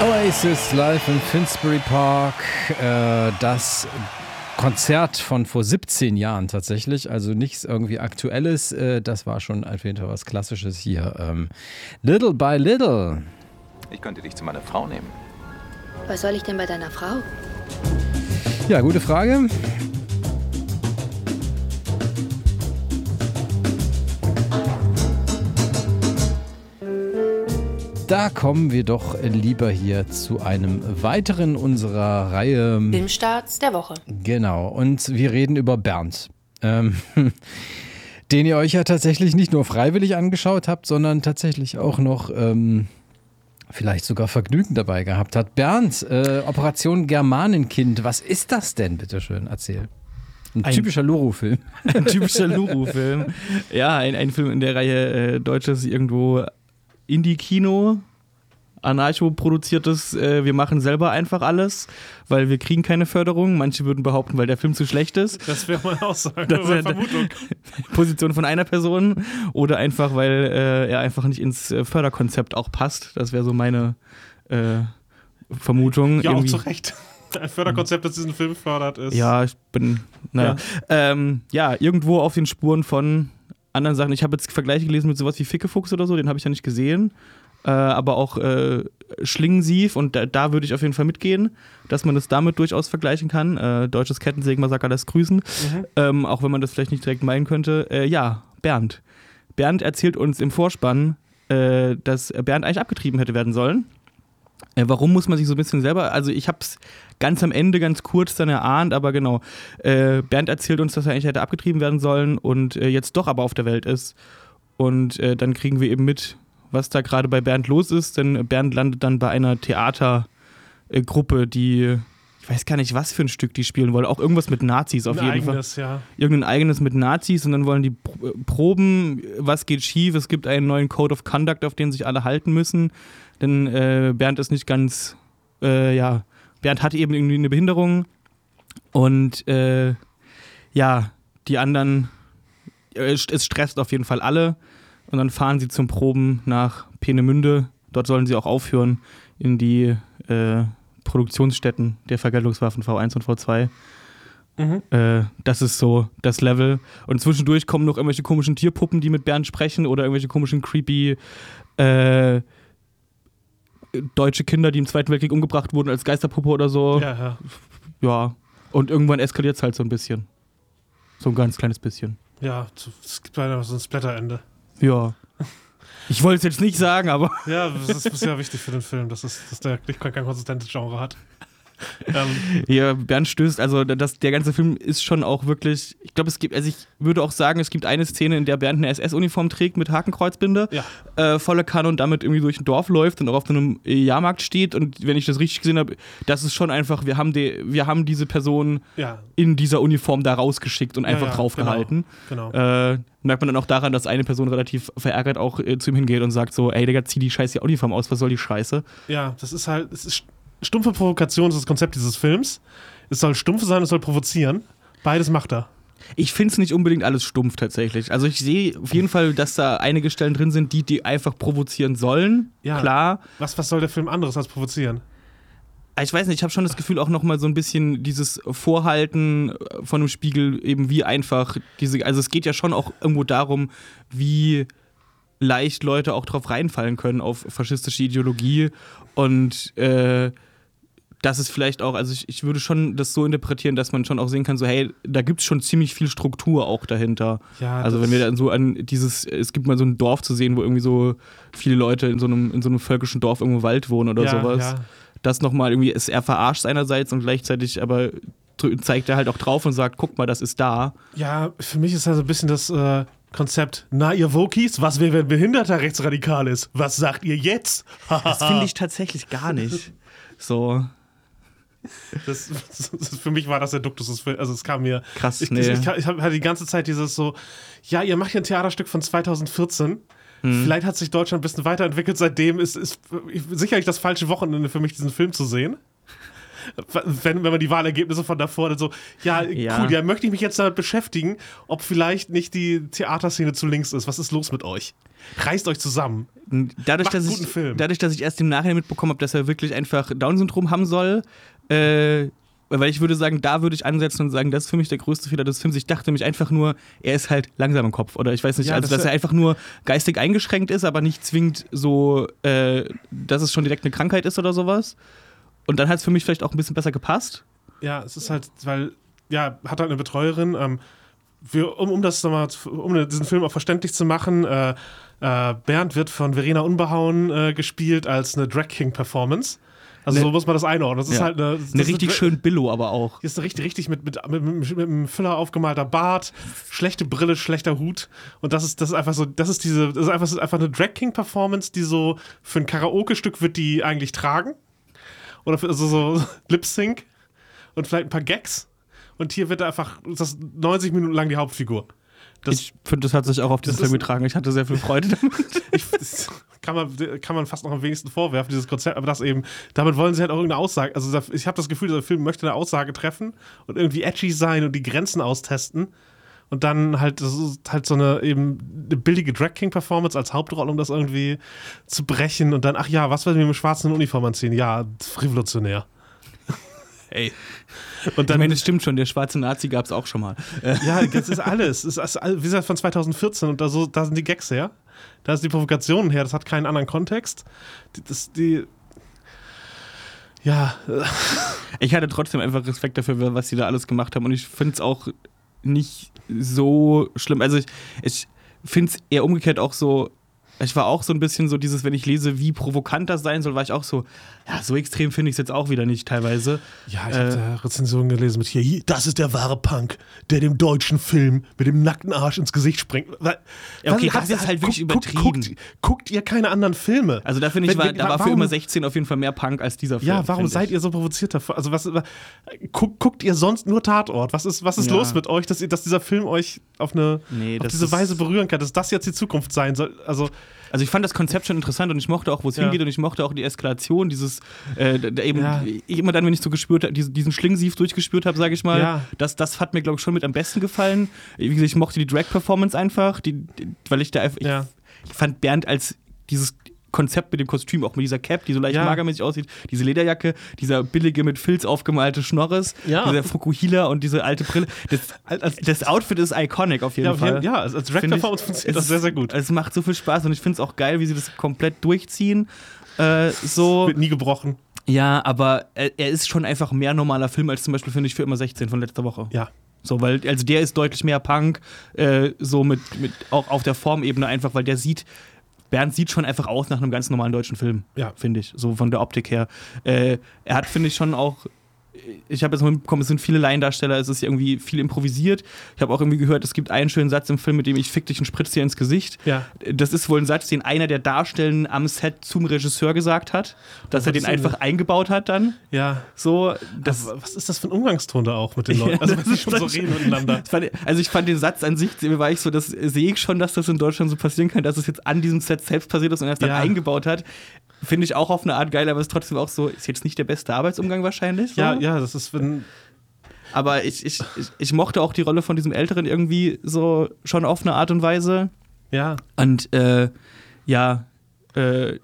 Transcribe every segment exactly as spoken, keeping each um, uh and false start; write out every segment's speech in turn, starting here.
Oasis live in Finsbury Park. Äh, das Konzert von vor siebzehn Jahren tatsächlich, also nichts irgendwie Aktuelles. Äh, das war schon auf jeden Fall was Klassisches hier. Ähm, Little by Little. Ich könnte dich zu meiner Frau nehmen. Was soll ich denn bei deiner Frau? Ja, gute Frage. Da kommen wir doch lieber hier zu einem weiteren unserer Reihe Filmstarts der Woche. Genau, und wir reden über Bernd, ähm, den ihr euch ja tatsächlich nicht nur freiwillig angeschaut habt, sondern tatsächlich auch noch ähm, vielleicht sogar Vergnügen dabei gehabt habt. Bernd, äh, Operation Germanenkind, was ist das denn, bitteschön, erzähl. Ein, ein typischer Luru-Film. Ein typischer Luru-Film. Ja, ein, ein Film in der Reihe äh, deutsches irgendwo Indie-Kino, anarcho-produziertes, äh, wir machen selber einfach alles, weil wir kriegen keine Förderung. Manche würden behaupten, weil der Film zu schlecht ist. Das wäre mal Aussage, das wäre Vermutung. Position von einer Person. Oder einfach, weil äh, er einfach nicht ins äh, Förderkonzept auch passt. Das wäre so meine äh, Vermutung. Ja, Irgendwie. auch zu Recht. Ein Förderkonzept, das diesen Film fördert, ist... Ja, ich bin, naja. Ja, ähm, ja irgendwo auf den Spuren von anderen Sachen. Ich habe jetzt Vergleiche gelesen mit sowas wie Fickefuchs oder so, den habe ich ja nicht gesehen. Äh, aber auch äh, Schlingensief, und da, da würde ich auf jeden Fall mitgehen, dass man das damit durchaus vergleichen kann. Äh, deutsches Kettensägenmassaker lässt grüßen. Mhm. Ähm, auch wenn man das vielleicht nicht direkt meinen könnte. Äh, ja, Bernd. Bernd erzählt uns im Vorspann, äh, dass Bernd eigentlich abgetrieben hätte werden sollen. Äh, warum muss man sich so ein bisschen selber, also ich habe es ganz am Ende ganz kurz dann erahnt, aber genau, äh, Bernd erzählt uns, dass er eigentlich hätte abgetrieben werden sollen und äh, jetzt doch aber auf der Welt ist. Und äh, dann kriegen wir eben mit, was da gerade bei Bernd los ist, denn Bernd landet dann bei einer Theatergruppe, die, ich weiß gar nicht, was für ein Stück die spielen wollen, auch irgendwas mit Nazis auf ein jeden eigenes, Fall. Ja. Irgendein eigenes mit Nazis, und dann wollen die proben, was geht schief, es gibt einen neuen Code of Conduct, auf den sich alle halten müssen, denn äh, Bernd ist nicht ganz, äh, ja, Bernd hat eben irgendwie eine Behinderung und äh, ja, die anderen, äh, es stresst auf jeden Fall alle, und dann fahren sie zum Proben nach Peenemünde, dort sollen sie auch aufhören in die äh, Produktionsstätten der Vergeltungswaffen V eins und V zwei. Mhm. Äh, das ist so das Level, und zwischendurch kommen noch irgendwelche komischen Tierpuppen, die mit Bernd sprechen, oder irgendwelche komischen creepy äh, deutsche Kinder, die im Zweiten Weltkrieg umgebracht wurden als Geisterpuppe oder so. Ja, ja. Ja, und irgendwann eskaliert es halt so ein bisschen. So ein ganz kleines bisschen. Ja, es gibt leider so ein Splatter-Ende. Ja. Ich wollte es jetzt nicht sagen, aber... Ja, das ist, das ist ja wichtig für den Film, dass, es, dass der nicht kein konsistentes Genre hat. ähm. Ja, Bernd stößt, also das, der ganze Film ist schon auch wirklich, ich glaube, es gibt, also ich würde auch sagen, es gibt eine Szene, in der Bernd eine S S-Uniform trägt mit Hakenkreuzbinde, ja. äh, volle Kanne, und damit irgendwie durch ein Dorf läuft und auch auf einem Jahrmarkt steht, und wenn ich das richtig gesehen habe, das ist schon einfach, wir haben, die, wir haben diese Person ja. in dieser Uniform da rausgeschickt und einfach ja, ja, draufgehalten. Genau, genau. Äh, merkt man dann auch daran, dass eine Person relativ verärgert auch äh, zu ihm hingeht und sagt so, ey Digga, zieh die scheiß Uniform aus, was soll die Scheiße? Ja, das ist halt, es ist stumpfe Provokation ist das Konzept dieses Films. Es soll stumpf sein, es soll provozieren. Beides macht er. Ich finde es nicht unbedingt alles stumpf tatsächlich. Also ich sehe auf jeden Fall, dass da einige Stellen drin sind, die, die einfach provozieren sollen. Ja, klar. Was, was soll der Film anderes als provozieren? Ich weiß nicht, ich habe schon das Gefühl, auch nochmal so ein bisschen dieses Vorhalten von einem Spiegel, eben wie einfach diese, also es geht ja schon auch irgendwo darum, wie leicht Leute auch drauf reinfallen können auf faschistische Ideologie, und äh, das ist vielleicht auch, also ich, ich würde schon das so interpretieren, dass man schon auch sehen kann, so hey, da gibt es schon ziemlich viel Struktur auch dahinter. Ja, also wenn wir dann so an dieses, es gibt mal so ein Dorf zu sehen, wo irgendwie so viele Leute in so einem, in so einem völkischen Dorf irgendwo im Wald wohnen oder ja, sowas. Ja. Das nochmal irgendwie, ist er verarscht einerseits, und gleichzeitig aber zeigt er halt auch drauf und sagt, guck mal, das ist da. Ja, für mich ist das ein bisschen das äh, Konzept, na ihr Wokis, was wäre, wenn behinderter rechtsradikal ist? Was sagt ihr jetzt? Das finde ich tatsächlich gar nicht. So. Das, das, für mich war das der Duktus des Films. Also es kam mir... Krass, ich, nee. Ich, ich, ich hatte die ganze Zeit dieses so, ja, ihr macht hier ein Theaterstück von zwanzig vierzehn. Hm. Vielleicht hat sich Deutschland ein bisschen weiterentwickelt. Seitdem ist, ist sicherlich das falsche Wochenende für mich, diesen Film zu sehen. wenn, wenn man die Wahlergebnisse von davor dann so, ja, Ja. cool, ja, möchte ich mich jetzt damit beschäftigen, ob vielleicht nicht die Theaterszene zu links ist. Was ist los mit euch? Reißt euch zusammen. Dadurch, Macht dass einen guten ich, Film. dadurch, dass ich erst im Nachhinein mitbekommen habe, dass er wirklich einfach Down-Syndrom haben soll, äh, weil ich würde sagen, da würde ich ansetzen und sagen, das ist für mich der größte Fehler des Films. Ich dachte nämlich einfach nur, er ist halt langsam im Kopf. Oder ich weiß nicht, Ja, also, das dass er einfach nur geistig eingeschränkt ist, aber nicht zwingend so, äh, dass es schon direkt eine Krankheit ist oder sowas. Und dann hat es für mich vielleicht auch ein bisschen besser gepasst. Ja, es ist halt, weil, ja, hat halt eine Betreuerin, ähm, wir, um, um das nochmal, um diesen Film auch verständlich zu machen, äh, äh, Bernd wird von Verena Unbehauen äh, gespielt als eine Drag King Performance. Also Ne- so muss man das einordnen. Das ist Ja. halt eine, das Eine ist richtig eine- schön Billo aber auch. Hier ist richtig, richtig mit, mit, mit, mit, mit einem Füller aufgemalter Bart, schlechte Brille, schlechter Hut. Und das ist, das ist einfach so, das ist diese, das ist einfach, das ist einfach eine Drag King Performance, die so für ein Karaoke-Stück wird die eigentlich tragen. Oder für also so Lip Sync und vielleicht ein paar Gags. Und hier wird er einfach, das ist neunzig Minuten lang die Hauptfigur. Das, Ich finde, das hat sich auch auf diesen das ist- Film getragen. Ich hatte sehr viel Freude damit. ich, das kann, man, kann man fast noch am wenigsten vorwerfen, dieses Konzept, aber das eben, damit wollen sie halt auch irgendeine Aussage, also da- ich habe das Gefühl, der Film möchte eine Aussage treffen und irgendwie edgy sein und die Grenzen austesten und dann halt, das ist halt so eine eben eine billige Drag King Performance als Hauptrolle, um das irgendwie zu brechen und dann, ach ja, was werden wir mit schwarzen Uniform anziehen? Ja, revolutionär. Ey. Und Ich dann, meine, es stimmt schon, der schwarze Nazi gab es auch schon mal. Äh, ja, das ist alles. Das ist, all- wie gesagt, von zwanzig vierzehn und da, so, da sind die Gags her. Da sind die Provokationen her. Das hat keinen anderen Kontext. Die, das, die. Ja. äh, Ich hatte trotzdem einfach Respekt dafür, was sie da alles gemacht haben. Und ich finde es auch nicht so schlimm. Also ich, ich finde es eher umgekehrt auch so. Ich war auch so ein bisschen so dieses, wenn ich lese, wie provokant das sein soll, war ich auch so, ja, so extrem finde ich es jetzt auch wieder nicht teilweise. Ja, ich Äh, habe da Rezensionen gelesen mit hier, hier, das ist der wahre Punk, der dem deutschen Film mit dem nackten Arsch ins Gesicht springt. Wa- Ja, okay, was- das ist halt wirklich guckt- übertrieben. Guckt, guckt ihr keine anderen Filme? Also da finde ich, Wenn- war, wenn- da war für warum- immer sechzehn auf jeden Fall mehr Punk als dieser Film. Ja, warum find seid ich. ihr so provoziert davor? Also was, guckt, guckt ihr sonst nur Tatort? Was ist, was ist Ja. los mit euch, dass, ihr, dass dieser Film euch auf, eine, Nee, auf das diese ist- Weise berühren kann, dass das jetzt die Zukunft sein soll? Also Also ich fand das Konzept schon interessant und ich mochte auch, wo es Ja. hingeht und ich mochte auch die Eskalation, dieses, äh, da eben, Ja. ich immer dann, wenn ich so gespürt habe, diesen, diesen Schlingensief durchgespürt habe, sage ich mal, Ja. das, das hat mir, glaube ich, schon mit am besten gefallen. Wie gesagt, ich mochte die Drag-Performance einfach, die, die, weil ich da einfach, Ja. ich, ich fand Bernd als dieses Konzept mit dem Kostüm, auch mit dieser Cap, die so leicht Ja. magermäßig aussieht, diese Lederjacke, dieser billige mit Filz aufgemalte Schnorres, Ja. dieser Fukuhila und diese alte Brille. Das, das Outfit ist iconic auf jeden Ja, auf jeden- Fall. ja, als- als Find Drag-Performance ich, funktioniert es das sehr, ist- sehr gut. Es macht so viel Spaß und ich finde es auch geil, wie sie das komplett durchziehen. Äh, so. wird nie gebrochen. Ja, aber er, er ist schon einfach mehr normaler Film als zum Beispiel, finde ich, für immer sechzehn von letzter Woche. Ja. So, weil, also der ist deutlich mehr Punk, äh, so mit, mit auch auf der Formebene einfach, weil der sieht, Bernd sieht schon einfach aus nach einem ganz normalen deutschen Film, Ja. finde ich, so von der Optik her. Äh, er hat, finde ich, schon auch, ich habe jetzt mal mitbekommen, es sind viele Laiendarsteller, es ist irgendwie viel improvisiert. Ich habe auch irgendwie gehört, es gibt einen schönen Satz im Film, mit dem ich fick dich und spritz dir ins Gesicht. Ja. Das ist wohl ein Satz, den einer der Darstellenden am Set zum Regisseur gesagt hat, dass Oh, er den das ist einfach eingebaut hat dann. Ja. So, das, Das, was ist das für ein Umgangston da auch mit den Leuten? Also, wenn sie schon so reden miteinander. Das fand ich- Also ich fand den Satz an sich, war ich so, das sehe ich schon, dass das in Deutschland so passieren kann, dass es jetzt an diesem Set selbst passiert ist und er es dann Ja. eingebaut hat. Finde ich auch auf eine Art geil, aber es ist trotzdem auch so, ist jetzt nicht der beste Arbeitsumgang wahrscheinlich. So. Ja, ja, das ist, wenn. Aber ich, ich, ich, ich mochte auch die Rolle von diesem Älteren irgendwie so schon auf eine Art und Weise. Ja. Und äh, ja, äh,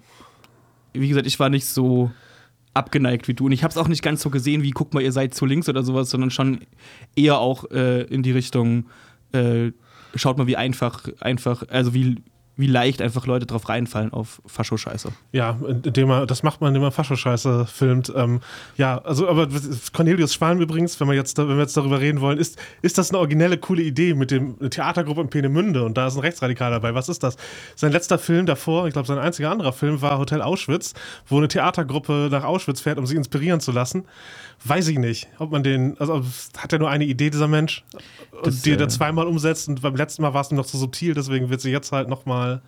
wie gesagt, ich war nicht so abgeneigt wie du. Und ich habe es auch nicht ganz so gesehen, wie guck mal, ihr seid zu links oder sowas, sondern schon eher auch äh, in die Richtung, äh, schaut mal, wie einfach, einfach, also wie, wie leicht einfach Leute drauf reinfallen auf Fascho-Scheiße. Ja, indem man, das macht man, indem man Fascho-Scheiße filmt. Ähm, ja, also, aber Cornelius Schwan übrigens, wenn wir jetzt, wenn wir jetzt darüber reden wollen, ist, ist das eine originelle, coole Idee mit dem eine Theatergruppe in Peenemünde und da ist ein Rechtsradikal dabei. Was ist das? Sein letzter Film davor, ich glaube, sein einziger anderer Film war Hotel Auschwitz, wo eine Theatergruppe nach Auschwitz fährt, um sich inspirieren zu lassen. Weiß ich nicht, ob man den, also hat er nur eine Idee, dieser Mensch, und Das, die äh, er zweimal umsetzt und beim letzten Mal war es ihm noch so subtil, deswegen wird sie jetzt halt nochmal.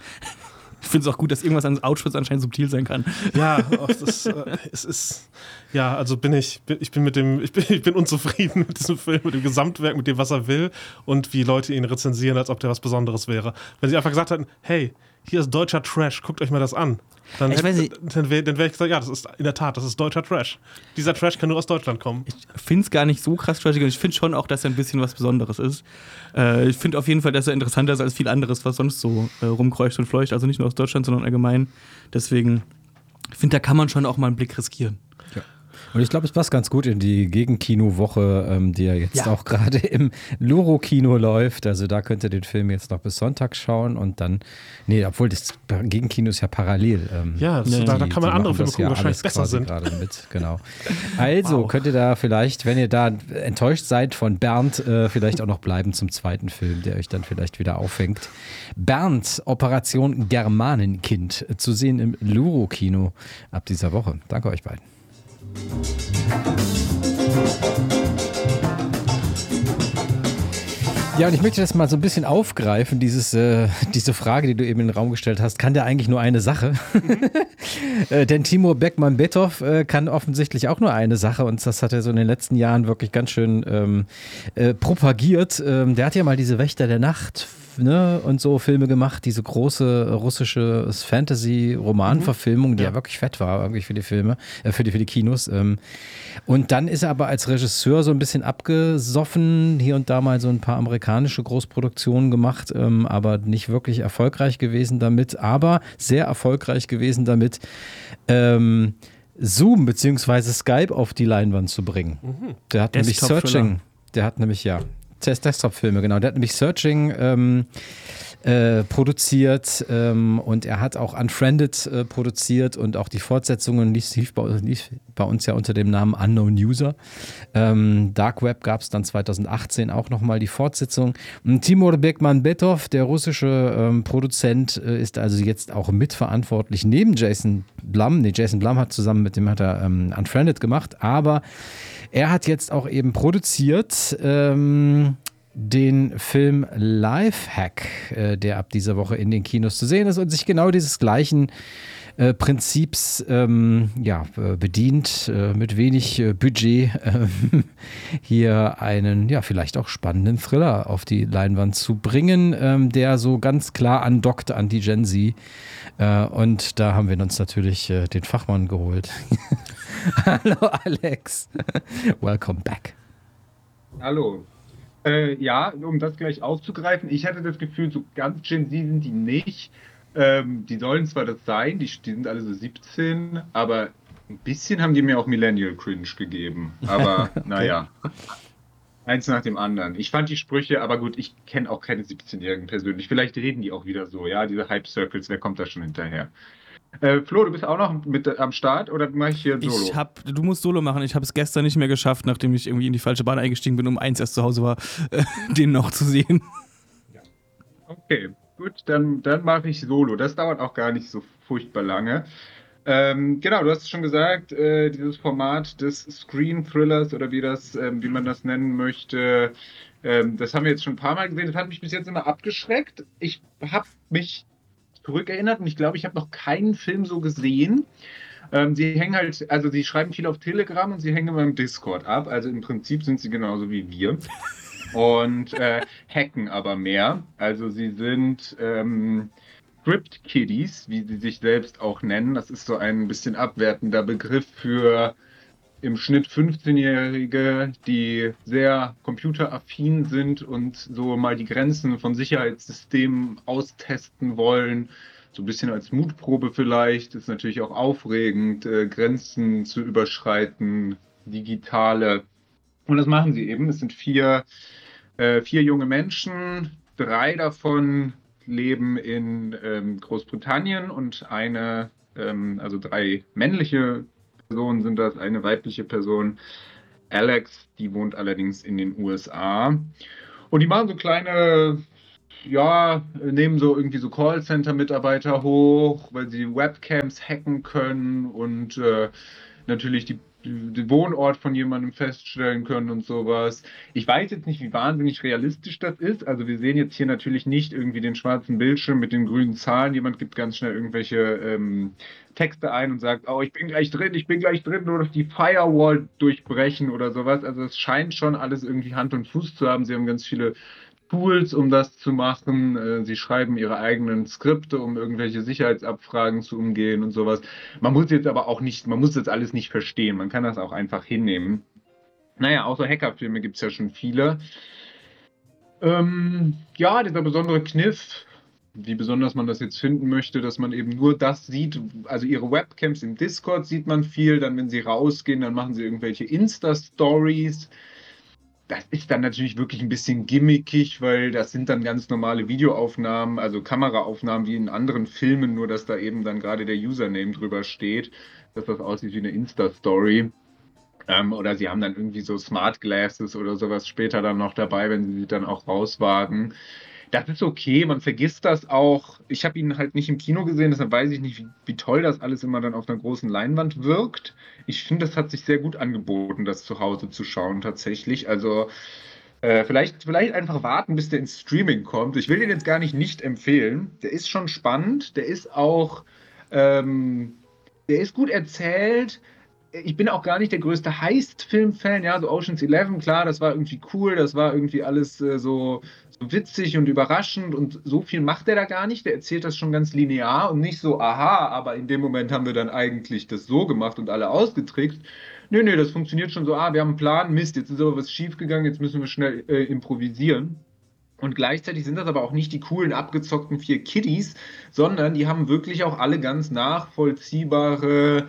Ich finde es auch gut, dass irgendwas an Auschwitz anscheinend subtil sein kann. Ja, auch das, äh, es ist, ja, also bin ich, bin, ich bin mit dem, ich bin, ich bin unzufrieden mit diesem Film, mit dem Gesamtwerk, mit dem, was er will und wie Leute ihn rezensieren, als ob der was Besonderes wäre. Wenn sie einfach gesagt hätten, hey, hier ist deutscher Trash, guckt euch mal das an. Dann, Ich hätte, weiß nicht. dann wäre dann wär ich gesagt, ja, das ist in der Tat, das ist deutscher Trash. Dieser Trash kann nur aus Deutschland kommen. Ich finde es gar nicht so krass trashig und ich finde schon auch, dass er ein bisschen was Besonderes ist. Äh, ich finde auf jeden Fall, dass er interessanter ist als viel anderes, was sonst so äh, rumkreucht und fleucht. Also nicht nur aus Deutschland, sondern allgemein. Deswegen, ich finde, da kann man schon auch mal einen Blick riskieren. Und ich glaube, es passt ganz gut in die Gegenkino-Woche, ähm, die ja jetzt Ja. auch gerade im Luro-Kino läuft. Also da könnt ihr den Film jetzt noch bis Sonntag schauen und dann, nee, obwohl das Gegenkino ist ja parallel. Ähm, Ja, das, Nee, da, da die- kann man die andere machen Filme das gucken, ja die wahrscheinlich alles besser quasi sind. gerade mit, genau. Also Wow. könnt ihr da vielleicht, wenn ihr da enttäuscht seid von Bernd, äh, vielleicht auch noch bleiben zum zweiten Film, der euch dann vielleicht wieder auffängt. Bernd, Operation Germanenkind, äh, zu sehen im Luro-Kino ab dieser Woche. Danke euch beiden. Ja, und ich möchte das mal so ein bisschen aufgreifen, dieses, äh, diese Frage, die du eben in den Raum gestellt hast. Kann der eigentlich nur eine Sache? äh, denn Timur Bekmambetov äh, kann offensichtlich auch nur eine Sache und das hat er so in den letzten Jahren wirklich ganz schön ähm, äh, propagiert. Ähm, der hat ja mal diese Wächter der Nacht, ne, und so Filme gemacht, diese große russische Fantasy-Roman-Verfilmung, die ja. ja wirklich fett war, irgendwie für die Filme, äh, für die, für die Kinos. Ähm. Und dann ist er aber als Regisseur so ein bisschen abgesoffen, hier und da mal so ein paar amerikanische Großproduktionen gemacht, ähm, aber nicht wirklich erfolgreich gewesen damit, aber sehr erfolgreich gewesen damit, ähm, Zoom bzw. Skype auf die Leinwand zu bringen. Mhm. Der hat nämlich Searching, der hat nämlich, ja, Desktop-Filme, genau. Der hat nämlich Searching ähm, äh, produziert ähm, und er hat auch Unfriended äh, produziert und auch die Fortsetzungen lief, lief, bei, lief bei uns ja unter dem Namen Unknown User. Ähm, Dark Web gab es dann zwanzig achtzehn auch nochmal die Fortsetzung. Und Timur Bekmambetov, der russische ähm, Produzent, äh, ist also jetzt auch mitverantwortlich neben Jason Blum. Nee, Jason Blum hat zusammen mit dem hat er ähm, Unfriended gemacht, aber er hat jetzt auch eben produziert ähm, den Film Lifehack, äh, der ab dieser Woche in den Kinos zu sehen ist und sich genau dieses gleichen äh, Prinzips ähm, ja, äh, bedient, äh, mit wenig äh, Budget äh, hier einen, ja, vielleicht auch spannenden Thriller auf die Leinwand zu bringen, ähm, der so ganz klar andockt an die Gen Z. Äh, und da haben wir uns natürlich äh, den Fachmann geholt. Hallo Alex, welcome back. Hallo. Äh, ja, um das gleich aufzugreifen, ich hatte das Gefühl, so ganz Gen Z sind die nicht. Ähm, die sollen zwar das sein, die, die sind alle so siebzehn, aber ein bisschen haben die mir auch Millennial Cringe gegeben. Aber okay. Naja, eins nach dem anderen. Ich fand die Sprüche, aber gut, ich kenne auch keine siebzehnjährigen persönlich. Vielleicht reden die auch wieder so, ja, diese Hype-Circles, wer kommt da schon hinterher? Äh, Flo, du bist auch noch mit am Start oder mache ich hier Solo? Ich hab, du musst Solo machen. Ich habe es gestern nicht mehr geschafft, nachdem ich irgendwie in die falsche Bahn eingestiegen bin, um eins erst zu Hause war, äh, den noch zu sehen. Okay, gut, dann, dann mache ich Solo. Das dauert auch gar nicht so furchtbar lange. Ähm, genau, du hast es schon gesagt, äh, dieses Format des Screen Thrillers oder wie das, ähm, wie man das nennen möchte, ähm, das haben wir jetzt schon ein paar Mal gesehen. Das hat mich bis jetzt immer abgeschreckt. Ich habe mich zurückerinnert und ich glaube, ich habe noch keinen Film so gesehen. Ähm, sie hängen halt, also sie schreiben viel auf Telegram und sie hängen immer im Discord ab. Also im Prinzip sind sie genauso wie wir. Und äh, hacken aber mehr. Also sie sind ähm, Script Kiddies, wie sie sich selbst auch nennen. Das ist so ein bisschen abwertender Begriff für im Schnitt fünfzehnjährige, die sehr computeraffin sind und so mal die Grenzen von Sicherheitssystemen austesten wollen. So ein bisschen als Mutprobe vielleicht. Ist natürlich auch aufregend, äh, Grenzen zu überschreiten, digitale. Und das machen sie eben. Es sind vier, äh, vier junge Menschen. Drei davon leben in ähm, Großbritannien und eine, ähm, also drei männliche Personen sind das, eine weibliche Person, Alex, die wohnt allerdings in den U S A. Und die machen so kleine, ja, nehmen so irgendwie so Callcenter-Mitarbeiter hoch, weil sie Webcams hacken können und äh, natürlich die, den Wohnort von jemandem feststellen können und sowas. Ich weiß jetzt nicht, wie wahnsinnig realistisch das ist. Also wir sehen jetzt hier natürlich nicht irgendwie den schwarzen Bildschirm mit den grünen Zahlen. Jemand gibt ganz schnell irgendwelche ähm, Texte ein und sagt, oh, ich bin gleich drin, ich bin gleich drin, nur durch die Firewall durchbrechen oder sowas. Also es scheint schon alles irgendwie Hand und Fuß zu haben. Sie haben ganz viele Tools, um das zu machen. Äh, sie schreiben ihre eigenen Skripte, um irgendwelche Sicherheitsabfragen zu umgehen und sowas. Man muss jetzt aber auch nicht, man muss das alles nicht verstehen. Man kann das auch einfach hinnehmen. Naja, außer Hackerfilme gibt es ja schon viele. Ähm, ja, dieser besondere Kniff, wie besonders man das jetzt finden möchte, dass man eben nur das sieht, also ihre Webcams im Discord sieht man viel, dann wenn sie rausgehen, dann machen sie irgendwelche Insta-Stories. Das ist dann natürlich wirklich ein bisschen gimmickig, weil das sind dann ganz normale Videoaufnahmen, also Kameraaufnahmen wie in anderen Filmen, nur dass da eben dann gerade der Username drüber steht, dass das aussieht wie eine Insta-Story. Ähm, oder sie haben dann irgendwie so Smart Glasses oder sowas später dann noch dabei, wenn sie sich dann auch rauswagen. Das ist okay, man vergisst das auch. Ich habe ihn halt nicht im Kino gesehen, deshalb weiß ich nicht, wie, wie toll das alles immer dann auf einer großen Leinwand wirkt. Ich finde, es hat sich sehr gut angeboten, das zu Hause zu schauen tatsächlich. Also äh, vielleicht, vielleicht einfach warten, bis der ins Streaming kommt. Ich will den jetzt gar nicht nicht empfehlen. Der ist schon spannend, der ist auch, ähm, der ist gut erzählt. Ich bin auch gar nicht der größte Heist-Film-Fan, ja, so Ocean's Eleven, klar, das war irgendwie cool, das war irgendwie alles äh, so, so witzig und überraschend und so viel macht er da gar nicht, der erzählt das schon ganz linear und nicht so, aha, aber in dem Moment haben wir dann eigentlich das so gemacht und alle ausgetrickst. Nö, nö, das funktioniert schon so, ah, wir haben einen Plan, Mist, jetzt ist aber was schiefgegangen, jetzt müssen wir schnell äh, improvisieren. Und gleichzeitig sind das aber auch nicht die coolen, abgezockten vier Kiddies, sondern die haben wirklich auch alle ganz nachvollziehbare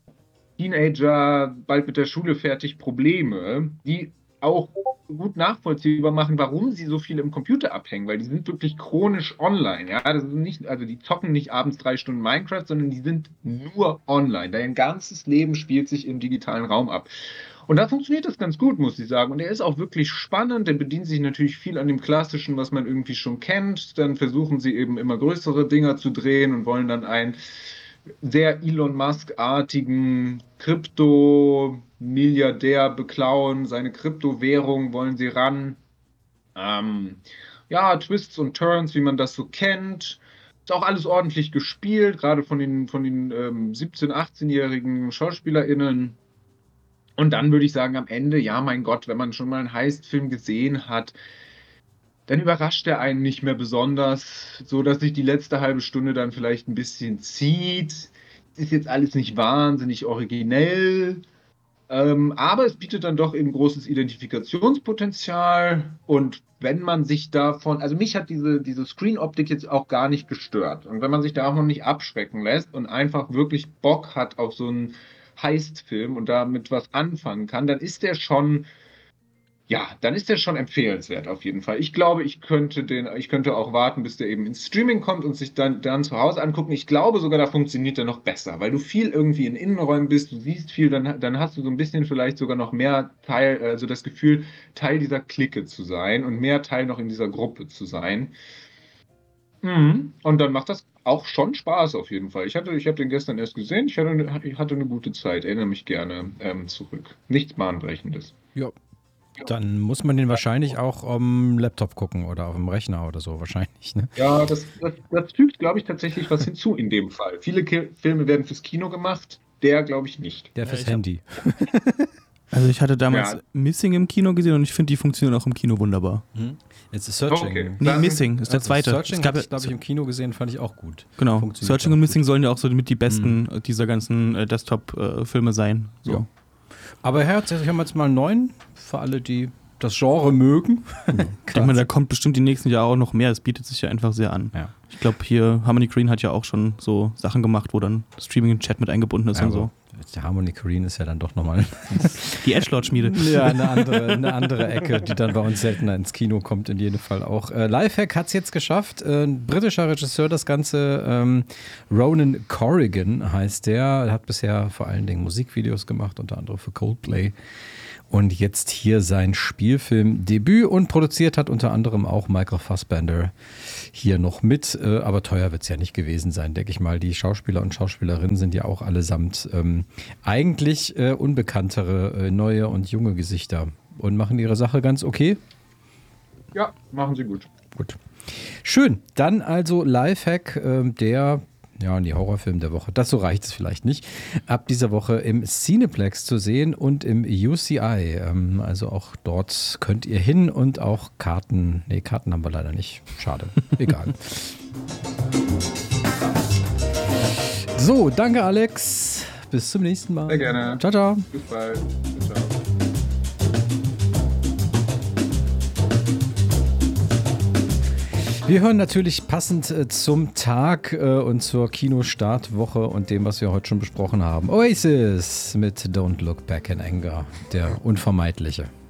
Teenager, bald mit der Schule fertig, Probleme, die auch gut nachvollziehbar machen, warum sie so viel im Computer abhängen, weil die sind wirklich chronisch online. Ja? Das ist nicht, also die zocken nicht abends drei Stunden Minecraft, sondern die sind nur online. Dein ganzes Leben spielt sich im digitalen Raum ab. Und da funktioniert das ganz gut, muss ich sagen. Und er ist auch wirklich spannend. Der bedient sich natürlich viel an dem Klassischen, was man irgendwie schon kennt. Dann versuchen sie eben immer größere Dinger zu drehen und wollen dann ein sehr Elon Musk-artigen Krypto-Milliardär beklauen. Seine Kryptowährung wollen sie ran. Ähm, ja, Twists und Turns, wie man das so kennt. Ist auch alles ordentlich gespielt, gerade von den, von den ähm, siebzehn-, achtzehnjährigen SchauspielerInnen. Und dann würde ich sagen, am Ende, ja, mein Gott, wenn man schon mal einen Heist-Film gesehen hat, dann überrascht er einen nicht mehr besonders, so dass sich die letzte halbe Stunde dann vielleicht ein bisschen zieht. Es ist jetzt alles nicht wahnsinnig originell, ähm, aber es bietet dann doch eben großes Identifikationspotenzial. Und wenn man sich davon, also mich hat diese, diese Screen-Optik jetzt auch gar nicht gestört. Und wenn man sich da auch noch nicht abschrecken lässt und einfach wirklich Bock hat auf so einen Heist-Film und damit was anfangen kann, dann ist der schon Ja, dann ist der schon empfehlenswert auf jeden Fall. Ich glaube, ich könnte den, ich könnte auch warten, bis der eben ins Streaming kommt und sich dann, dann zu Hause angucken. Ich glaube sogar, da funktioniert er noch besser, weil du viel irgendwie in Innenräumen bist, du siehst viel, dann, dann hast du so ein bisschen vielleicht sogar noch mehr Teil, also das Gefühl, Teil dieser Clique zu sein und mehr Teil noch in dieser Gruppe zu sein. Mhm. Und dann macht das auch schon Spaß auf jeden Fall. Ich hatte, ich habe den gestern erst gesehen, ich hatte, ich hatte eine gute Zeit, erinnere mich gerne ähm, zurück. Nichts Bahnbrechendes. Ja. Dann muss man den wahrscheinlich auch am Laptop gucken oder auf dem Rechner oder so wahrscheinlich, ne? Ja, das, das, das fügt, glaube ich, tatsächlich was hinzu in dem Fall. Viele Ki- Filme werden fürs Kino gemacht, der glaube ich nicht. Der fürs Ja, ich hab- Handy. Also ich hatte damals Ja. Missing im Kino gesehen und ich finde, die funktionieren auch im Kino wunderbar. Jetzt ist Searching. Okay. Nee, Dann- Missing ist der Also zweite. Searching Es gab habe ja- ich, glaube ich, im Kino gesehen, fand ich auch gut. Genau. Funktioniert Searching auch und Missing gut. sollen ja auch so mit die besten äh, dieser ganzen äh, Desktop-Filme sein. So. Ja. Aber Herr, jetzt haben wir jetzt mal einen neuen, für alle, die das Genre mögen. Ich denke mal, da kommt bestimmt die nächsten Jahre auch noch mehr. Es bietet sich ja einfach sehr an. Ja. Ich glaube, hier Harmony Korine hat ja auch schon so Sachen gemacht, wo dann Streaming und Chat mit eingebunden ist und Also, so. der Harmony Korine ist ja dann doch nochmal Die Edgelord-Schmiede. ja, eine, andere, eine andere Ecke, die dann bei uns seltener ins Kino kommt, in jedem Fall auch. Äh, Lifehack hat es jetzt geschafft. Äh, ein britischer Regisseur, das Ganze. Ähm, Ronan Corrigan heißt der. Hat bisher vor allen Dingen Musikvideos gemacht, unter anderem für Coldplay. Und jetzt hier sein Spielfilmdebüt und produziert hat unter anderem auch Michael Fassbender hier noch mit. Äh, aber teuer wird es ja nicht gewesen sein, denke ich mal. Die Schauspieler und Schauspielerinnen sind ja auch allesamt ähm, eigentlich äh, unbekanntere, äh, neue und junge Gesichter und machen ihre Sache ganz okay. Ja, machen sie gut. Gut. Schön. Dann also Lifehack, äh, der ja, nee, Horrorfilm der Woche. Dazu reicht es vielleicht nicht. Ab dieser Woche im Cineplex zu sehen und im U C I. Ähm, also auch dort könnt ihr hin und auch Karten. Nee, Karten haben wir leider nicht. Schade. Egal. So, danke Alex. Bis zum nächsten Mal. Sehr gerne. Ciao, ciao. Bis bald. Ciao. Wir hören natürlich passend äh, zum Tag äh, und zur Kinostartwoche und dem, was wir heute schon besprochen haben. Oasis mit Don't Look Back in Anger, der unvermeidliche.